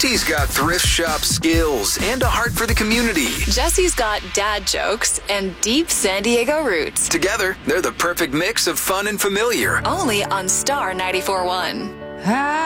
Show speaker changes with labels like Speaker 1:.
Speaker 1: Monty's got thrift shop skills and a heart for the community.
Speaker 2: Jesse's got dad jokes and deep San Diego roots.
Speaker 1: Together, they're the perfect mix of fun and familiar.
Speaker 2: Only on Star 94.1.